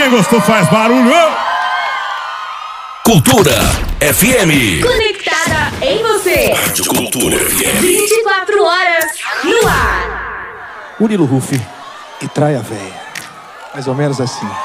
Quem gostou faz barulho. Cultura FM. Conectada em você. Rádio Cultura FM. 24 horas no ar. Murilo Rufi e Traia Véia. Mais ou menos assim.